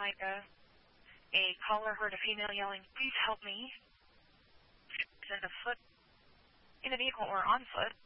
like a caller heard a female yelling, "Please help me." She's in a vehicle or on foot.